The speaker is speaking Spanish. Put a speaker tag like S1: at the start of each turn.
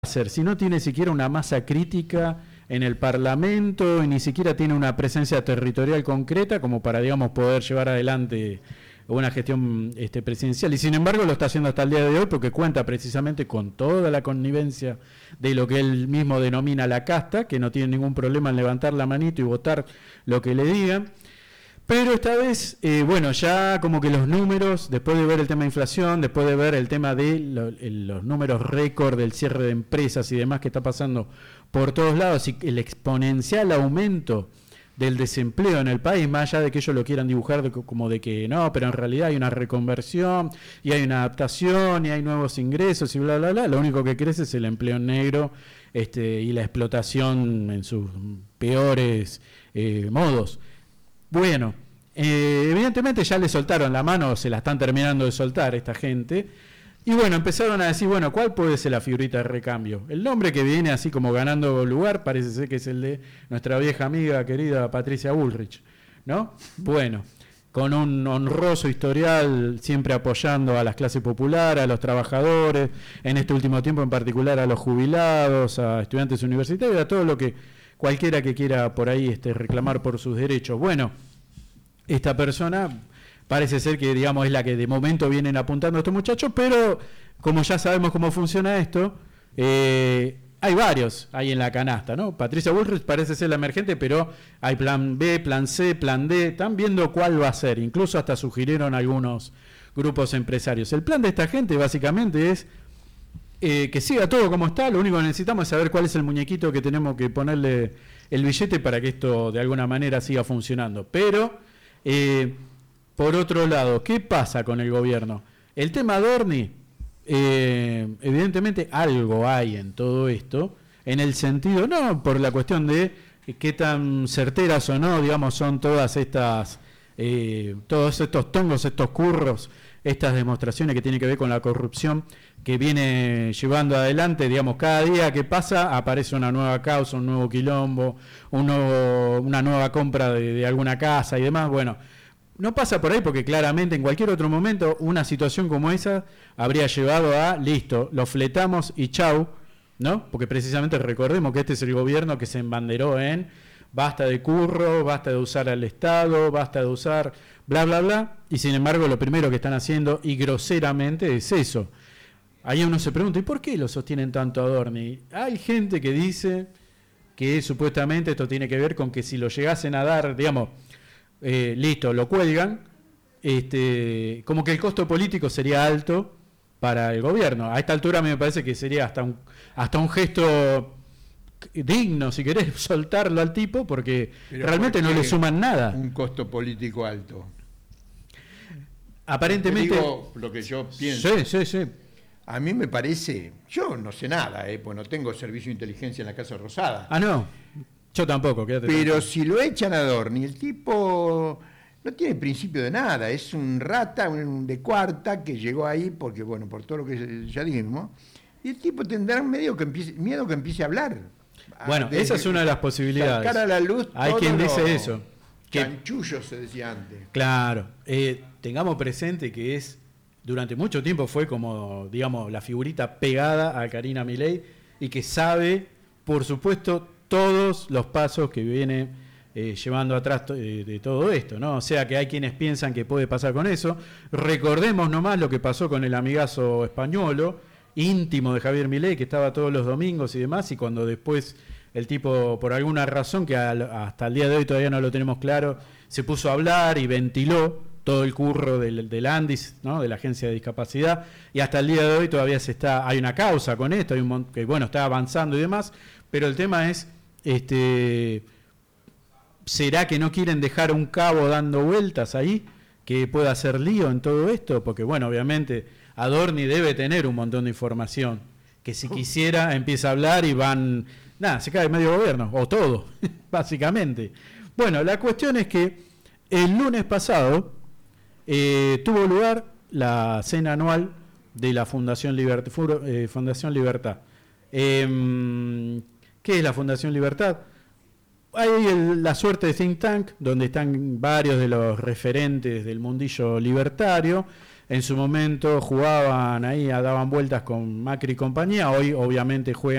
S1: hacer si no tiene siquiera una masa crítica en el Parlamento y ni siquiera tiene una presencia territorial concreta como para, digamos, poder llevar adelante una gestión presidencial? Y sin embargo lo está haciendo hasta el día de hoy porque cuenta precisamente con toda la connivencia de lo que él mismo denomina la casta, que no tiene ningún problema en levantar la manito y votar lo que le digan. Pero esta vez, bueno, ya como que los números, después de ver el tema de inflación, después de ver el tema de los números récord del cierre de empresas y demás que está pasando por todos lados, y el exponencial aumento del desempleo en el país, más allá de que ellos lo quieran dibujar como de que no, pero en realidad hay una reconversión y hay una adaptación y hay nuevos ingresos y bla, bla, bla, lo único que crece es el empleo negro y la explotación en sus peores modos. Bueno, evidentemente ya le soltaron la mano, se la están terminando de soltar esta gente, y bueno, empezaron a decir, bueno, ¿cuál puede ser la figurita de recambio? El nombre que viene así como ganando lugar parece ser que es el de nuestra vieja amiga querida Patricia Bullrich, ¿no? Bueno, con un honroso historial, siempre apoyando a las clases populares, a los trabajadores, en este último tiempo en particular a los jubilados, a estudiantes universitarios, a todo lo que cualquiera que quiera por ahí reclamar por sus derechos. Bueno, esta persona parece ser que, digamos, es la que de momento vienen apuntando a estos muchachos, pero como ya sabemos cómo funciona esto, hay varios ahí en la canasta, ¿no? Patricia Bullrich parece ser la emergente, pero hay plan B, plan C, plan D, están viendo cuál va a ser, incluso hasta sugirieron algunos grupos empresarios. El plan de esta gente básicamente es que siga todo como está, lo único que necesitamos es saber cuál es el muñequito que tenemos que ponerle el billete para que esto de alguna manera siga funcionando. Pero, por otro lado, ¿qué pasa con el gobierno? El tema Adorni, evidentemente algo hay en todo esto, en el sentido, no por la cuestión de qué tan certeras o no, digamos, son todas estas, todos estos tongos, estos curros, estas demostraciones que tienen que ver con la corrupción que viene llevando adelante, digamos, cada día que pasa aparece una nueva causa, un nuevo quilombo, una nueva compra de alguna casa y demás. Bueno, no pasa por ahí porque claramente en cualquier otro momento una situación como esa habría llevado a, listo, lo fletamos y chau, ¿no? Porque precisamente recordemos que este es el gobierno que se embanderó en basta de curro, basta de usar al Estado, basta de usar bla, bla, bla, y sin embargo lo primero que están haciendo, y groseramente, es eso. Ahí uno se pregunta, ¿y por qué lo sostienen tanto a Adorni? Hay gente que dice que supuestamente esto tiene que ver con que si lo llegasen a dar, digamos, listo, lo cuelgan, como que el costo político sería alto para el gobierno. A esta altura a mí me parece que sería hasta un gesto digno, si querés, soltarlo al tipo, porque pero realmente no le suman nada.
S2: Un costo político alto.
S1: Aparentemente.
S2: Digo lo que yo pienso.
S1: Sí.
S2: A mí me parece, yo no sé nada, pues no tengo servicio de inteligencia en la Casa Rosada.
S1: Ah, no, yo tampoco.
S2: Pero tranquilo. Si lo echan a Adorni, el tipo no tiene principio de nada, es un rata, un de cuarta que llegó ahí porque, bueno, por todo lo que ya dijimos, y el tipo tendrá miedo que empiece a hablar.
S1: Bueno, esa es una de las posibilidades.
S2: Sacar a la luz.
S1: Hay quien dice eso.
S2: Chanchullo se decía antes.
S1: Claro. Tengamos presente que durante mucho tiempo fue como, digamos, la figurita pegada a Karina Milei y que sabe, por supuesto, todos los pasos que viene llevando atrás de todo esto, ¿no? O sea que hay quienes piensan que puede pasar con eso. Recordemos nomás lo que pasó con el amigazo Españolo, íntimo de Javier Milei, que estaba todos los domingos y demás, y cuando después el tipo, por alguna razón que hasta el día de hoy todavía no lo tenemos claro, se puso a hablar y ventiló todo el curro del ANDIS, ¿no? De la Agencia de Discapacidad, y hasta el día de hoy todavía hay una causa con esto, que bueno, está avanzando y demás, pero el tema es, ¿será que no quieren dejar un cabo dando vueltas ahí, que pueda hacer lío en todo esto? Porque bueno, obviamente Adorni debe tener un montón de información, que si quisiera empieza a hablar y se cae medio gobierno, o todo, básicamente. Bueno, la cuestión es que el lunes pasado tuvo lugar la cena anual de la Fundación Libertad. ¿Qué es la Fundación Libertad? Hay la suerte de think tank, donde están varios de los referentes del mundillo libertario, en su momento jugaban ahí, daban vueltas con Macri y compañía, hoy obviamente juegan